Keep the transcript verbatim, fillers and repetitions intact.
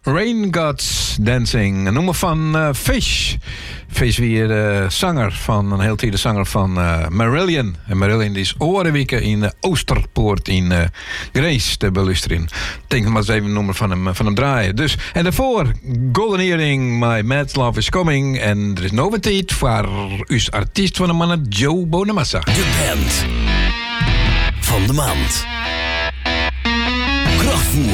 Rain Gods Dancing. Een nummer van uh, Fish. Fish weer de uh, zanger van, een heel tweede zanger van uh, Marillion. En Marillion die is orenweken in uh, Oosterpoort in uh, Grace te beluisteren. Ik denk maar eens even een nummer van hem, van hem draaien. Dus, en daarvoor Golden Earring, My Mad Love Is Coming. En er is nog een tijd voor uw artiest van de mannen, Joe Bonamassa. De band van de maand. Krachtvoer.